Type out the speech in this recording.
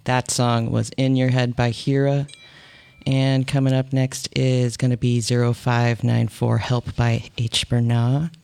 That song was In Your Head by Hira. And coming up next is going to be 0594 Help by H. Bernard.